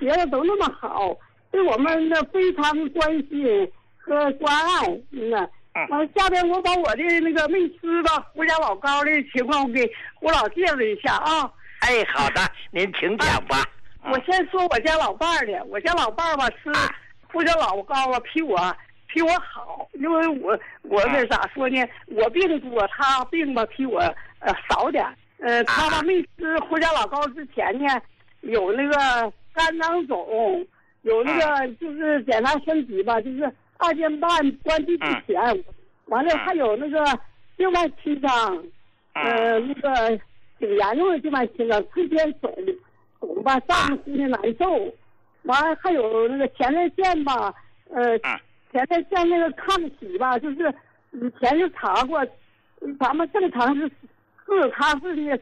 别的都那么好，对我们的非常关心和关爱。下边我把我的那个没吃的胡家老高的情况给胡老介绍一下啊。 哎，好的，您请讲吧。 我先说我家老伴儿的，我家老伴儿吧吃胡家老高啊，比我好，因为我这咋说呢？我病多，他病吧比我少点。他吧没吃胡家老高之前呢，有那个肝囊肿，有那个就是检查身体吧，就是2件半关闭之前，完了还有那个静脉曲张，那个挺严重的静脉曲张，天天肿吧，上呼吸难受，完了还有那个前列腺吧，前列腺那个抗体吧，就是以前就查过，咱们正常是他是那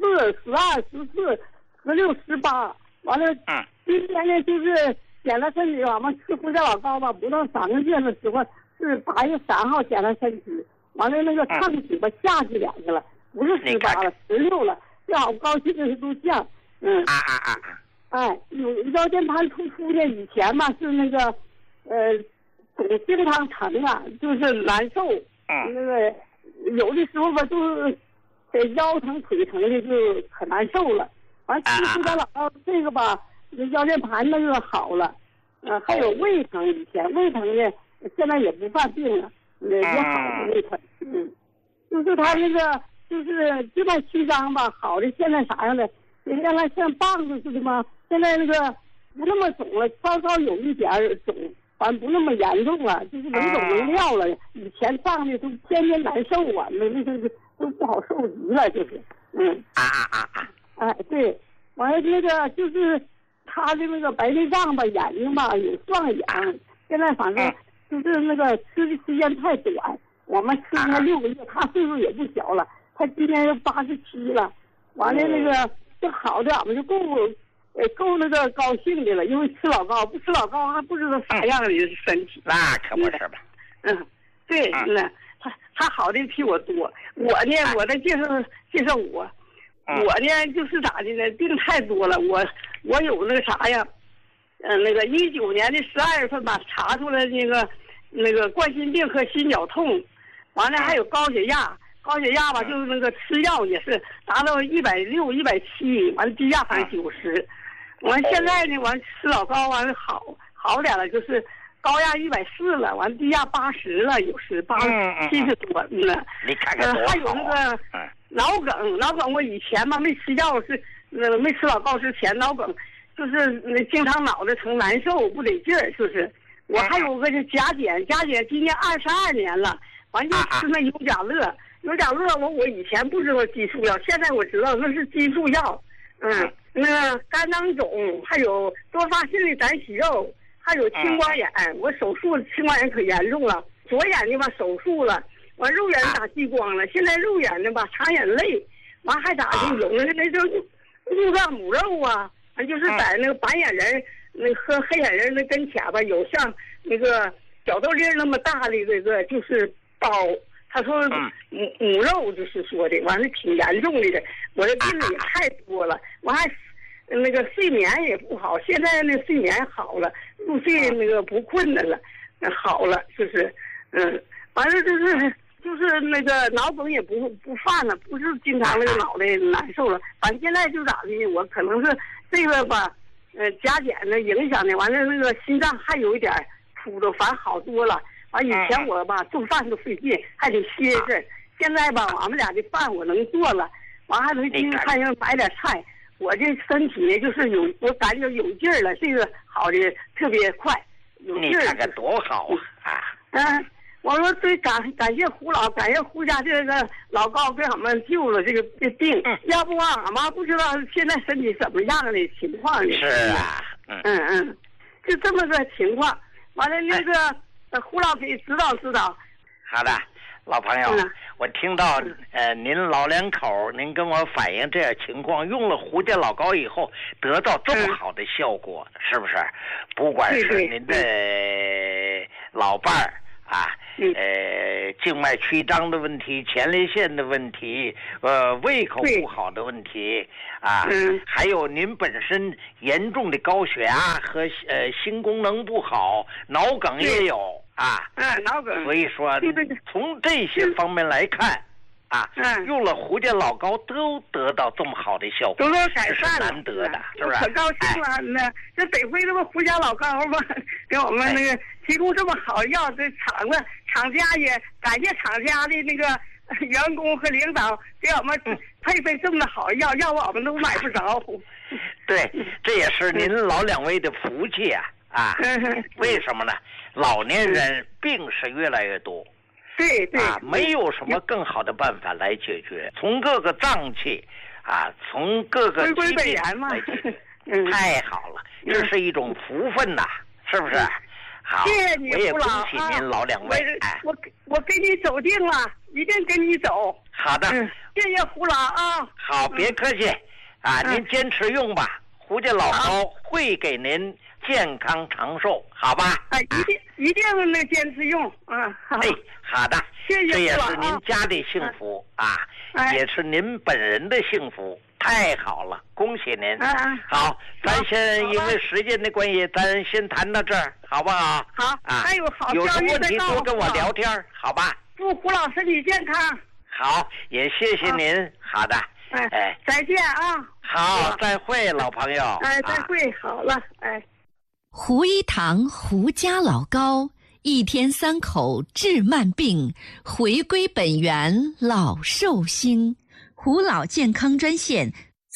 14、12、14、16、18，完了，今天呢就是检查身体，我们吃胡家老高吧，不到3个月的时候是8月3号检查身体，完了那个抗体吧下去2个了，不是18了，16了，这好高兴的都降，哎，有腰间盘突出呢，以前嘛是那个，总经常疼啊，就是难受，那个有的时候吧就是腰疼腿疼的就可难受了，完吃胡家老高这个吧，腰间盘那个好了，还有胃疼，以前胃疼呢，现在也不犯病了，也好了胃疼，就是他那个就是静脉曲张吧，好的现在啥样的，原来像棒子似的嘛，现在那个不那么肿了，稍稍有一点肿，完不那么严重了，就是能肿能料了。以前胀的都天天难受啊，那个都不好受极了，就是，哎，对，完了那个就是他的那个白内障吧，眼睛吧有状痒，现在反正就是那个吃的时间太短，我们吃才6个月，他岁数也不小了，他今年又87了，完了那个就好的，我们就够那个高兴的了，因为吃老高，不吃老高还不知道啥样的身体。 那可不是吧？ 对，他好的比我多。我呢，我再介绍我呢就是咋的呢？病太多了，我有那个啥呀，那个19年的12月份吧，查出来那个冠心病和心绞痛，完了还有高血压。高血压吧，就是那个吃药也是达到160、170，完了低压反正90，完现在呢，完吃老高完了好点了，就是高压140了，完低压80了，有时70多， 你看看多好。 还有那个脑梗我以前嘛没吃药是没吃老高之前脑梗就是经常脑袋疼难受不得劲儿，就是我还有个甲减今年22年了，完就吃那尤甲乐。我以前不知道激素药，现在我知道那是激素药。那个肝囊肿，还有多发性的胆息肉，还有青光眼。我手术青光眼可严重了，左眼睛吧手术了，完肉眼打激光了，现在肉眼呢吧擦眼泪，完还咋的有那种入脏母肉啊，就是在那个白眼人和黑眼人的跟前吧，有像那个小豆粒那么大的这个就是包。他说母肉就是说的，完了挺严重的，我这病也太多了，我还那个睡眠也不好，现在那睡眠好了，入睡那个不困难了，好了，就是完了就是那个脑梗也不犯了，不是经常那个脑袋难受了，反正现在就咋的，我可能是这个吧，甲减的影响的，完了那个心脏还有一点突的，反正好多了。完以前我吧做饭都费劲，还得歇一阵。现在吧，俺们俩的饭我能做了，完还能进菜上买点菜。我这身体呢，就是我感觉有劲儿了，这个好的特别快，有劲儿。 你看看多好啊！ 我说对，感谢胡家这个老高给俺们救了这病，要不俺妈不知道现在身体怎么样的情况呢？ 是啊， 就这么个情况。完了那个。胡老给指导。 好的，老朋友，我听到您老两口您跟我反映这样情况，用了胡家老高以后得到这么好的效果，是不是？不管是您的老伴儿静脉曲张的问题，前列腺的问题，胃口不好的问题还有您本身严重的高血压和心功能不好，脑梗也有脑梗。 所以说从这些方面来看用了胡家老膏都得到这么好的效果， 都改善了， 难得的，是不是？ 可高兴了呢！这得亏这不胡家老膏嘛，给我们那个提供这么好药，这厂家也感谢厂家的那个员工和领导给我们配备这么好药，要我们都买不着。 对，这也是您老两位的福气为什么呢？老年人病是越来越多。 对， 没有什么更好的办法来解决，从各个脏器从各个疾病来解决。太好了，这是一种福分呐，是不是？好， 谢谢你， 我也恭喜您老两位。 我给你走定了，一定跟你走。 好的， 谢谢胡老好，别客气您坚持用吧，胡家老膏会给您健康长寿，好吧？ 一定能坚持用好的， 谢谢。 这也是您家的幸福也是您本人的幸福，太好了，恭喜您。好，咱先因为时间的关系，咱先谈到这儿，好不好？ 好还有好有什么问题多跟我聊天，好吧？ 祝胡老身体健康。 好，也谢谢您。好的， 再见好，再会，老朋友。 再会，好了， 胡一堂胡家老膏，一天3口治慢病，回归本源老寿星。胡老健康专线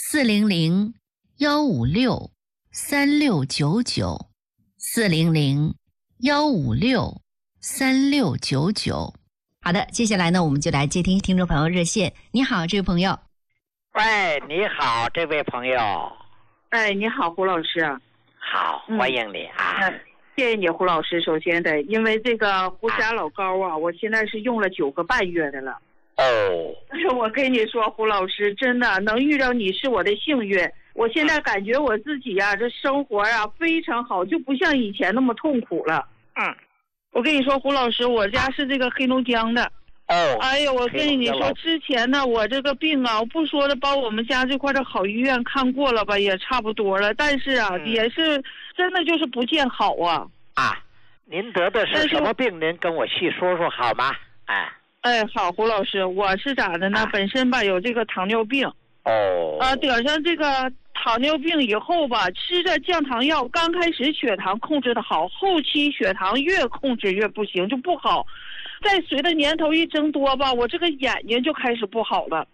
400-156-3699，400-156-3699。好的，接下来呢，我们就来接听听众朋友热线。你好，这位朋友。 喂，你好，这位朋友。 你好，胡老师。 好，欢迎你谢谢你，胡老师。首先因为这个胡家老膏我现在是用了9个半月的了。我跟你说，胡老师，真的能遇到你是我的幸运。我现在感觉我自己这生活非常好，就不像以前那么痛苦了。我跟你说，胡老师，我家是这个黑龙江的。哎呀，我跟你说，之前呢，我这个病我不说的，把我们家这块的好医院看过了吧，也差不多了，但是也是真的就是不见好您得的是什么病？您跟我细说说好吗？ 好，胡老师，我是咋的呢？本身有这个糖尿病。得上这个糖尿病以后吃着降糖药，刚开始血糖控制的好，后期血糖越控制越不行，就不好。再随着年头一增多我这个眼睛就开始不好了。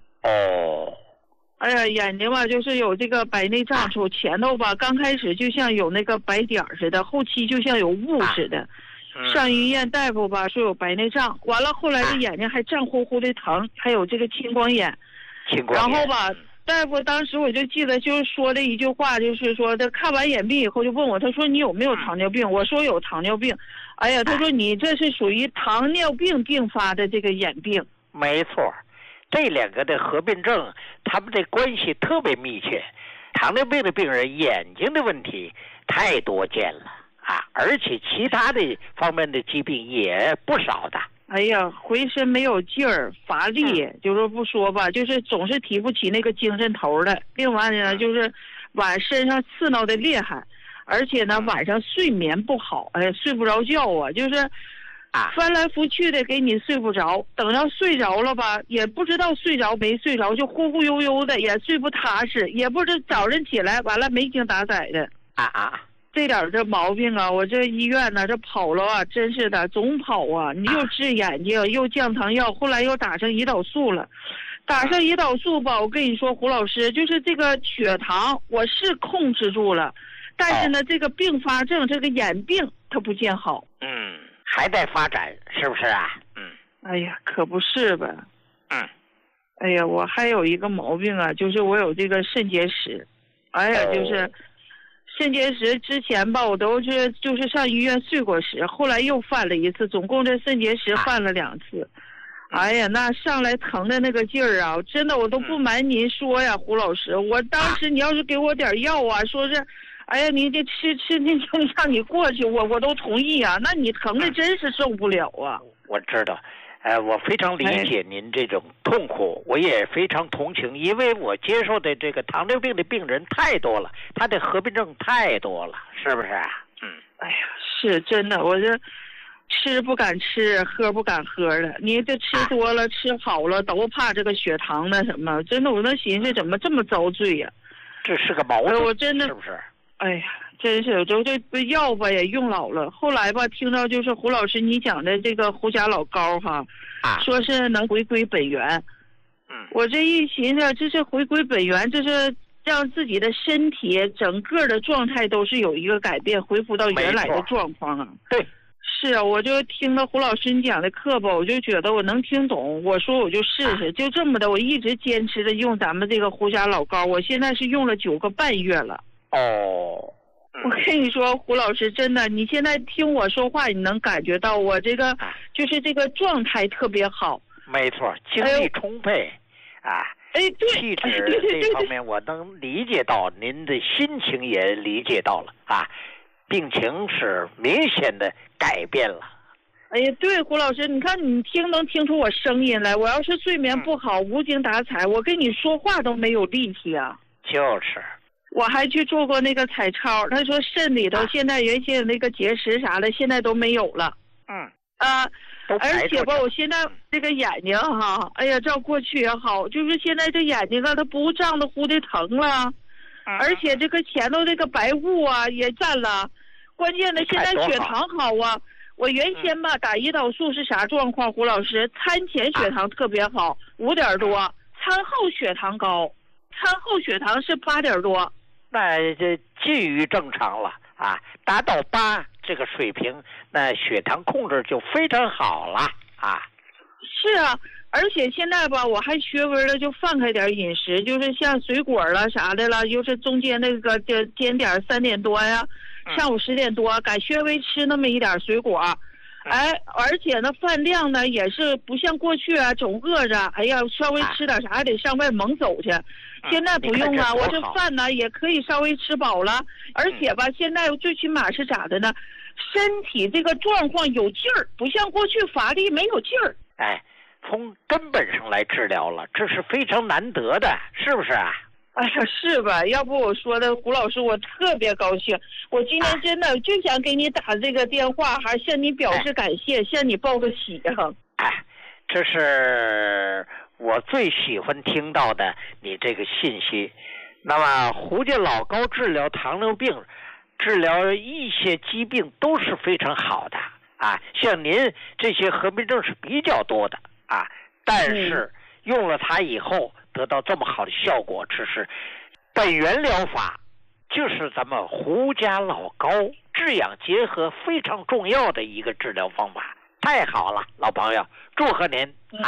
眼睛就是有这个白内障，从前头刚开始就像有那个白点似的，后期就像有雾似的。上医院大夫说有白内障，完了后来这眼睛还胀乎乎的疼，还有这个青光眼。然后大夫当时我就记得就是说了一句话，就是说他看完眼病以后就问我，他说你有没有糖尿病？我说有糖尿病。他说你这是属于糖尿病并发的这个眼病。 没错，这2个的合并症，他们的关系特别密切。糖尿病的病人眼睛的问题太多见了而且其他的方面的疾病也不少的。 浑身没有劲儿，乏力，就是不说就是总是提不起那个精神头来。另外呢，就是身上刺挠的厉害，而且呢晚上睡眠不好，睡不着觉就是翻来覆去的给你睡不着，等到睡着了也不知道睡着没睡着，就忽忽悠悠的，也睡不踏实，也不知早晨起来完了没精打采的。这点这毛病我这医院呢这跑了真是的，总跑你又治眼睛，又降糖药，后来又打上胰岛素了。打上胰岛素我跟你说，胡老师，就是这个血糖我是控制住了，但是呢这个并发症这个眼病它不见好。 还在发展，是不是可不是吧。我还有一个毛病就是我有这个肾结石。就是肾结石之前我都就是上医院睡过石，后来又犯了一次，总共这肾结石犯了2次。那上来疼的那个劲儿真的我都不瞒您说呀，胡老师，我当时你要是给我点药说是哎呀，你这吃那种让你过去，我都同意啊。那你疼的真是受不了啊。 我知道，我非常理解您这种痛苦，我也非常同情，因为我接受的这个糖尿病的病人太多了，他的合并症太多了，是不是？ 哎呀，是真的，我这吃不敢吃，喝不敢喝的。你这吃多了，吃好了都怕这个血糖那什么，真的，我那寻思怎么这么遭罪呀？ 这是个矛盾， 我真的是不是？ 哎呀，真是，这药吧也用老了。后来吧，听到就是胡老师你讲的这个胡甲老膏哈，说是能回归本源。我这一寻思，这是回归本源，这是让自己的身体整个的状态都是有一个改变，恢复到原来的状况啊。 对， 是啊，我就听了胡老师你讲的课吧，我就觉得我能听懂。我说我就试试，就这么的，我一直坚持着用咱们这个胡甲老膏，我现在是用了9个半月了。我跟你说，胡老师，真的，你现在听我说话，你能感觉到我这个就是这个状态特别好。 没错，精力充沛对， 气质这方面我能理解到，您的心情也理解到了病情是明显的改变了。 哎呀，对，胡老师，你看你能听出我声音来？我要是睡眠不好，无精打采，我跟你说话都没有力气啊。 就是， 我还去做过那个彩超，他说肾里头现在原先那个结石啥的，现在都没有了。而且吧，我现在这个眼睛哈，哎呀，照过去也好，就是现在这眼睛啊，它不胀的乎的疼了，而且这个前头这个白雾啊也占了，关键的现在血糖好啊。我原先吧打胰岛素是啥状况？胡老师，餐前血糖特别好，5点多，餐后血糖高，餐后血糖是8点多， 那这近于正常了达到8这个水平，那血糖控制就非常好了是啊，而且现在吧，我还学微的就放开点饮食，就是像水果了啥的了，就是中间那个就点点3点多呀，上午10点多，敢稍微吃那么一点水果，而且呢饭量呢也是不像过去总饿着，哎呀稍微吃点啥还得上外猛走去。现在不用我这饭呢也可以稍微吃饱了，而且吧现在最起码是咋的呢？身体这个状况有劲儿，不像过去乏力没有劲儿。 从根本上来治疗了，这是非常难得的，是不是啊？ 哎呀，是吧？要不我说的胡老师，我特别高兴。我今天真的就想给你打这个电话，还向你表示感谢，向你报个喜这是我最喜欢听到的你这个信息。那么胡家老膏治疗糖尿病，治疗一些疾病都是非常好的像您这些合并症是比较多的但是用了它以后得到这么好的效果，这是本源疗法，就是咱们胡家老膏治养结合非常重要的一个治疗方法。太好了，老朋友，祝贺您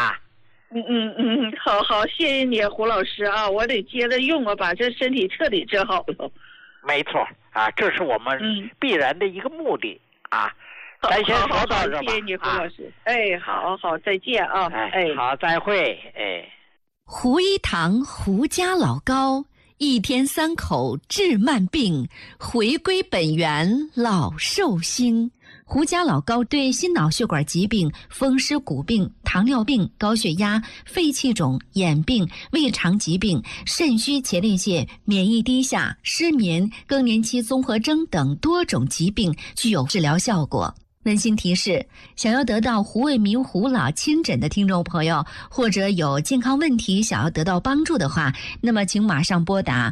好，谢谢你胡老师我得接着用把这身体彻底治好了。 没错这是我们必然的一个目的咱先说到这吧。 谢谢你胡老师好，再见好，再会胡一堂胡家老膏，1天3口治慢病，回归本源老寿星。胡家老膏对心脑血管疾病、风湿骨病、糖尿病、高血压、肺气肿、眼病、胃肠疾病、肾虚前列腺、免疫低下、失眠、更年期综合征等多种疾病具有治疗效果。温馨提示：想要得到胡卫民胡老亲诊的听众朋友，或者有健康问题想要得到帮助的话，那么请马上拨打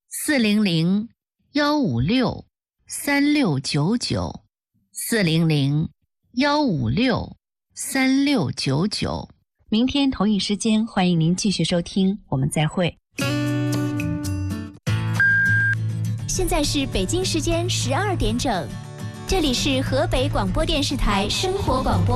400-156-3699，400-156-3699。明天同一时间，欢迎您继续收听，我们再会。 现在是北京时间12点整，这里是河北广播电视台生活广播。